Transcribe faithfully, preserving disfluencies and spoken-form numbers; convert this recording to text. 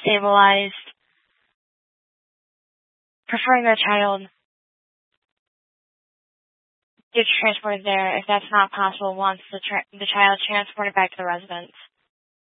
stabilized, preferring the child gets transported there. If that's not possible, wants the, tra- the child transported back to the residence.